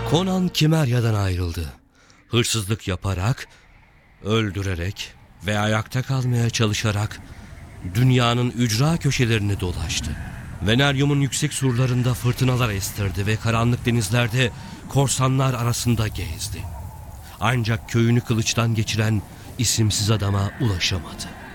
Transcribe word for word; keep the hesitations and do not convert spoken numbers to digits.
Conan Kimerya'dan ayrıldı. Hırsızlık yaparak, öldürerek ve ayakta kalmaya çalışarak dünyanın ücra köşelerini dolaştı. Veneryum'un yüksek surlarında fırtınalar estirdi ve karanlık denizlerde korsanlar arasında gezdi. Ancak köyünü kılıçtan geçiren isimsiz adama ulaşamadı.